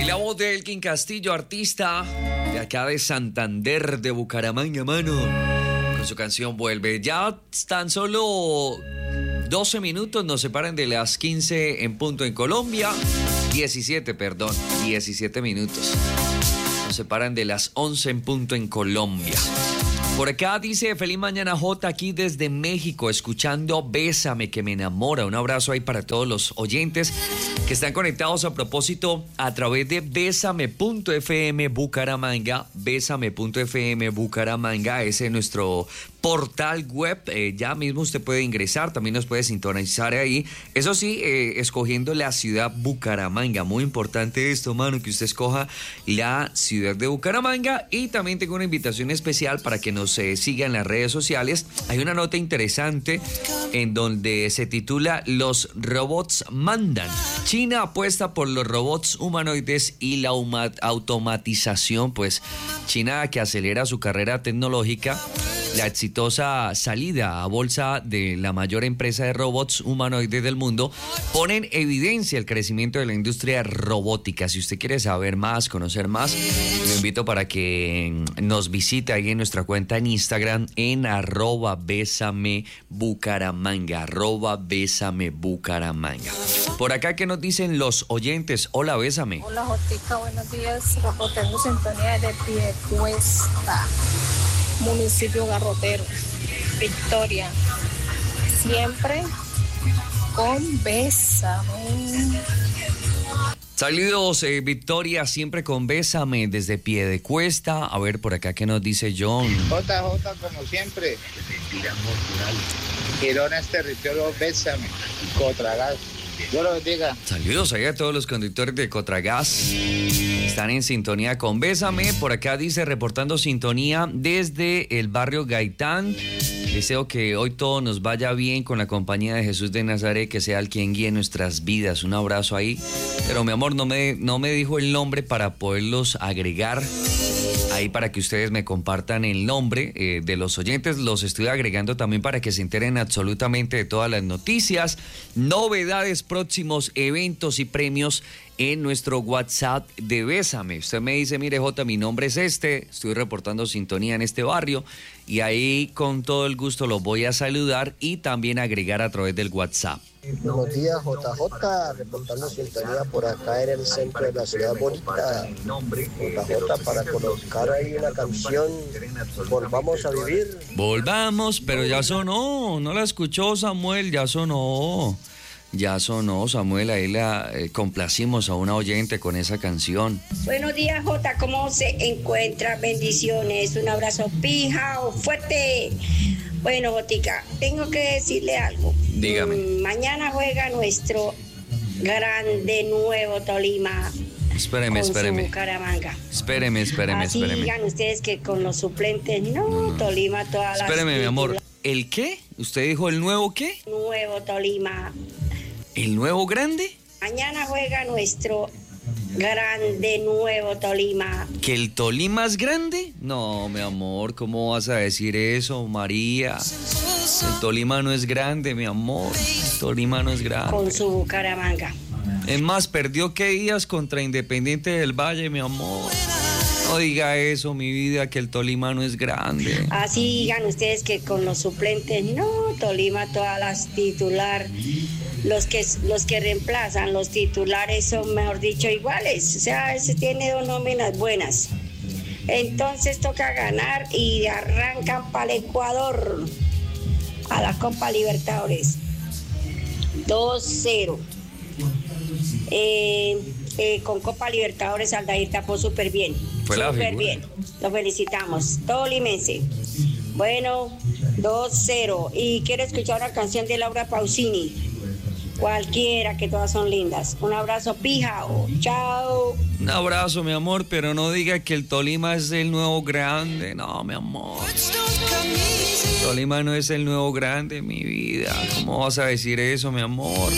la voz de Elkin Castillo, artista de acá de Santander, de Bucaramanga, mano, con su canción Vuelve. Ya tan solo 12 minutos nos separan de las 15 en punto en Colombia. 17 minutos. Nos separan de las 11 en punto en Colombia. Por acá dice, feliz mañana J, aquí desde México, escuchando Bésame, que me enamora. Un abrazo ahí para todos los oyentes que están conectados a propósito a través de Bésame.fm Bucaramanga. Bésame.fm Bucaramanga, ese es nuestro portal web. Ya mismo usted puede ingresar, también nos puede sintonizar ahí. Eso sí, escogiendo la ciudad Bucaramanga. Muy importante esto, mano, que usted escoja la ciudad de Bucaramanga. Y también tengo una invitación especial para que nos siga en las redes sociales. Hay una nota interesante en donde se titula Los robots mandan. China apuesta por los robots humanoides y la automatización. Pues China, que acelera su carrera tecnológica, la exitosa salida a bolsa de la mayor empresa de robots humanoides del mundo, pone en evidencia el crecimiento de la industria robótica. Si usted quiere saber más, conocer más, lo invito para que nos visite ahí en nuestra cuenta en Instagram en @bésamebucaramanga, @bésamebucaramanga. Por acá, ¿qué nos dicen los oyentes? Hola, Bésame. Hola, Jotica, buenos días. Reportando sintonía de Piedecuesta, municipio Garrotero, Victoria. Siempre con Bésame. Saludos, Victoria, siempre con Bésame desde Piedecuesta. A ver, por acá, ¿qué nos dice John? JJ, como siempre. Girona es territorio, Bésame. Cotragas. Dios lo bendiga. Saludos ahí a todos los conductores de Cotragas. Están en sintonía con Bésame. Por acá dice, reportando sintonía desde el barrio Gaitán. Deseo que hoy todo nos vaya bien con la compañía de Jesús de Nazaret, que sea el quien guíe nuestras vidas. Un abrazo ahí. Pero mi amor, no me dijo el nombre para poderlos agregar ahí para que ustedes me compartan el nombre de los oyentes. Los estoy agregando también para que se enteren absolutamente de todas las noticias, novedades, próximos eventos y premios en nuestro WhatsApp de Bésame. Usted me dice, mire Jota, mi nombre es estoy reportando sintonía en este barrio, y ahí con todo el gusto los voy a saludar y también agregar a través del WhatsApp. Buenos días, JJ, reportando sintonía por acá en el centro de la ciudad bonita. JJ, para colocar ahí una canción, Volvamos a Vivir. Volvamos, pero ya sonó, no la escuchó Samuel, ya sonó, Samuel, ahí la complacimos a una oyente con esa canción. Buenos días, Jota, ¿cómo se encuentra? Bendiciones, un abrazo pijao, fuerte. Bueno, Jotica, tengo que decirle algo. Dígame. Mañana juega nuestro grande Nuevo Tolima. Espéreme. Bucaramanga. Espéreme. Así digan ustedes que con los suplentes, no. Tolima todas las... Espéreme, mi amor. ¿El qué? ¿Usted dijo el nuevo qué? Nuevo Tolima. ¿El nuevo grande? Mañana juega nuestro grande Nuevo Tolima. ¿Que el Tolima es grande? No, mi amor, ¿cómo vas a decir eso, María? El Tolima no es grande, mi amor. El Tolima no es grande. Con su Bucaramanga. Es más, perdió qué días contra Independiente del Valle, mi amor. No diga eso, mi vida, que el Tolima no es grande. Así digan ustedes que con los suplentes, no, Tolima todas las titular. Los que reemplazan los titulares son, mejor dicho, iguales. O sea, ese tiene dos nóminas buenas. Entonces toca ganar y arrancan para el Ecuador a la Copa Libertadores. 2-0. Con Copa Libertadores Aldair tapó súper bien. Súper bien. Lo felicitamos. Tolimense. Bueno, 2-0. Y quiero escuchar una canción de Laura Pausini. Cualquiera, que todas son lindas. Un abrazo, pijao. Chao. Un abrazo, mi amor, pero no diga que el Tolima es el nuevo grande. No, mi amor. Tolima no es el nuevo grande, mi vida. ¿Cómo vas a decir eso, mi amor?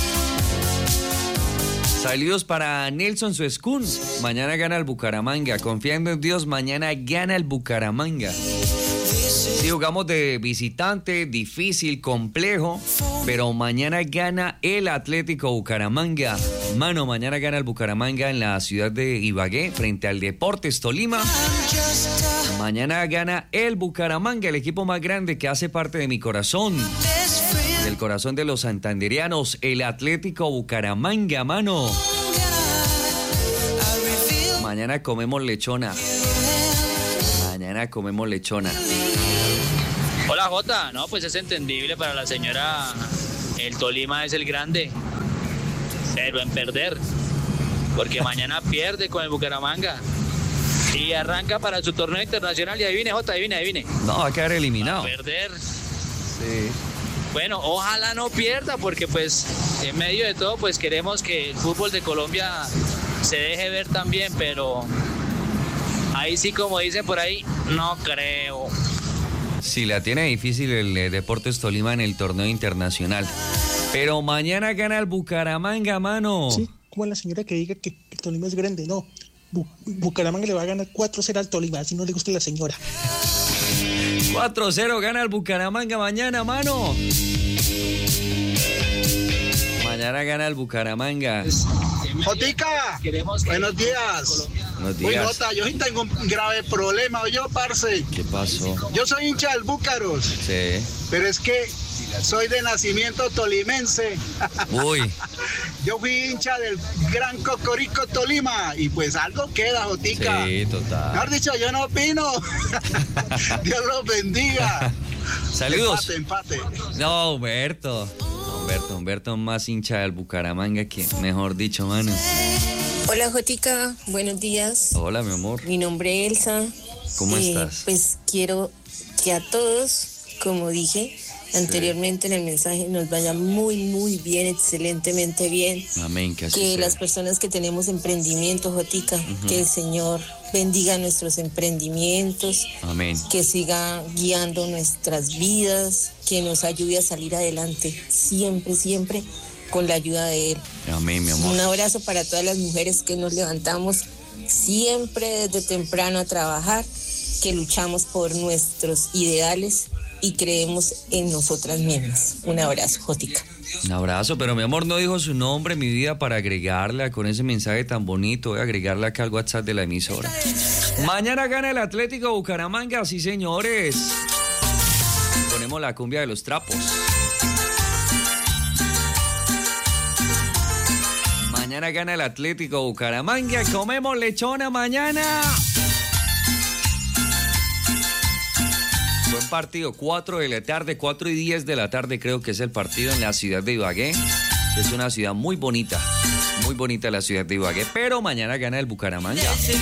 Saludos para Nelson Suescún. Mañana gana el Bucaramanga. Confiando en Dios, mañana gana el Bucaramanga. Sí, jugamos de visitante, difícil, complejo, pero mañana gana el Atlético Bucaramanga. Mano, mañana gana el Bucaramanga en la ciudad de Ibagué frente al Deportes Tolima. Mañana gana el Bucaramanga, el equipo más grande que hace parte de mi corazón, del corazón de los santanderianos, el Atlético Bucaramanga, mano. Mañana comemos lechona. Mañana comemos lechona. Hola Jota, no, pues es entendible para la señora, el Tolima es el grande, pero en perder, porque mañana pierde con el Bucaramanga y arranca para su torneo internacional y adivine Jota, adivine. No, va a quedar eliminado. A perder. Sí. Bueno, ojalá no pierda porque pues en medio de todo pues queremos que el fútbol de Colombia se deje ver también, pero ahí sí como dicen por ahí, no creo. Sí, la tiene difícil el Deportes Tolima en el torneo internacional. Pero mañana gana el Bucaramanga, mano. Sí, como la señora que diga que el Tolima es grande, no. Bucaramanga le va a ganar 4-0 al Tolima, así no le gusta a la señora. 4-0 gana el Bucaramanga mañana, mano. Mañana gana el Bucaramanga. Jotica, buenos días. Buenos Uy, días. Jota, yo sí tengo un grave problema, yo, parce. ¿Qué pasó? Yo soy hincha del Búcaros, Sí. pero es que soy de nacimiento tolimense. Uy. Yo fui hincha del Gran Cocorico Tolima y pues algo queda, Jotica. Sí, total. Mejor dicho, yo no opino. Dios los bendiga. Saludos. Empate. No, Humberto más hincha del Bucaramanga que, mejor dicho, mano. Hola Jotica, buenos días. Hola, mi amor. Mi nombre es Elsa. ¿Cómo estás? Pues quiero que a todos, como dije anteriormente en el mensaje, nos vaya muy, muy bien, excelentemente bien. Amén, que así Que sea. las personas que tenemos emprendimiento, Jotica, que el Señor bendiga nuestros emprendimientos, Amén. que siga guiando nuestras vidas, que nos ayude a salir adelante, siempre, siempre con la ayuda de Él. Amén, mi amor. Un abrazo para todas las mujeres que nos levantamos siempre desde temprano a trabajar, que luchamos por nuestros ideales y creemos en nosotras mismas. Un abrazo, Jotica. Un abrazo, pero mi amor no dijo su nombre, mi vida, para agregarla con ese mensaje tan bonito. Voy a agregarla acá al WhatsApp de la emisora. Mañana gana el Atlético Bucaramanga, sí señores. Ponemos la cumbia de los trapos. Mañana gana el Atlético Bucaramanga. Comemos lechona mañana. Buen partido, 4 de la tarde, 4:10 de la tarde creo que es el partido en la ciudad de Ibagué. Es una ciudad muy bonita la ciudad de Ibagué, pero mañana gana el Bucaramanga.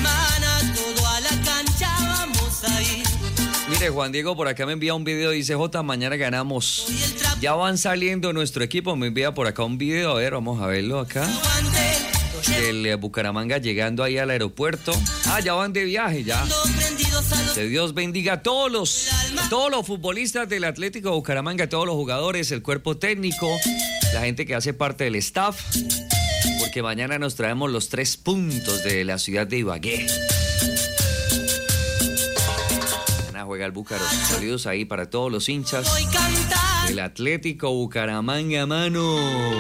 Mire, Juan Diego por acá me envía un video, dice, Jota, mañana ganamos. Ya van saliendo nuestro equipo, me envía por acá un video, a ver, vamos a verlo acá. Del Bucaramanga llegando ahí al aeropuerto. Ya van de viaje, ya. Que Dios bendiga a todos los futbolistas del Atlético Bucaramanga, a todos los jugadores, el cuerpo técnico, la gente que hace parte del staff, porque mañana nos traemos los 3 puntos de la ciudad de Ibagué. Mañana juega el Búcaro. Saludos ahí para todos los hinchas del Atlético Bucaramanga, mano.